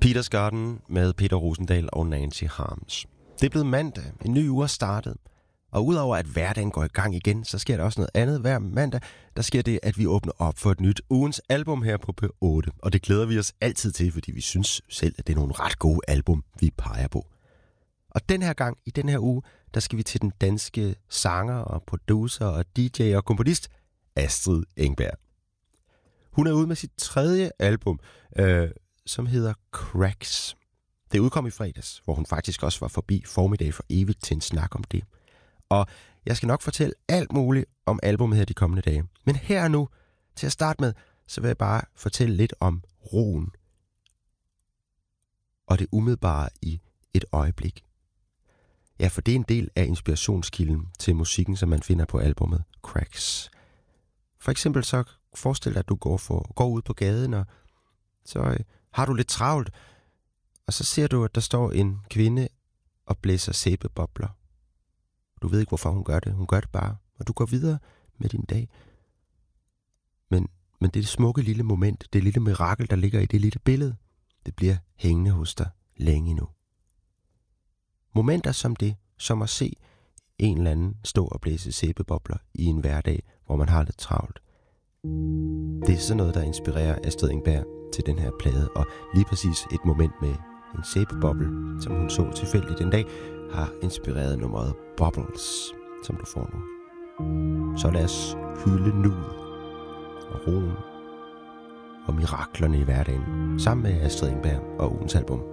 Peters Garden med Peter Rosendahl og Nancy Harms. Det er blevet mandag, en ny uge er startet. Og udover at hverdagen går i gang igen, så sker der også noget andet hver mandag. Der sker det, at vi åbner op for et nyt ugens album her på P8. Og det glæder vi os altid til, fordi vi synes selv, at det er nogle ret gode album, vi peger på. Og den her gang, i den her uge, der skal vi til den danske sanger og producer og DJ og komponist Astrid Engberg. Hun er ude med sit tredje album, som hedder Cracks. Det udkom i fredags, hvor hun faktisk også var forbi Formiddag for evigt til en snak om det. Og jeg skal nok fortælle alt muligt om albumet her de kommende dage. Men her og nu, til at starte med, så vil jeg bare fortælle lidt om roen. Og det umiddelbare i et øjeblik. Ja, for det er en del af inspirationskilden til musikken, som man finder på albumet Cracks. For eksempel så forestil dig, at du går ud på gaden, og så har du lidt travlt, og så ser du, at der står en kvinde og blæser sæbebobler. Du ved ikke, hvorfor hun gør det. Hun gør det bare, og du går videre med din dag. Men det smukke lille moment, det lille mirakel, der ligger i det lille billede, det bliver hængende hos dig længe nu. Momenter som det, som at se en eller anden stå og blæse sæbebobler i en hverdag, hvor man har lidt travlt. Det er sådan noget, der inspirerer Astrid Engberg til den her plade, og lige præcis et moment med en sæbeboble, som hun så tilfældigt en dag, har inspireret nummeret Bubbles, som du får nu. Så lad os hylde nuet og roen og miraklerne i hverdagen, sammen med Astrid Engberg og ugens album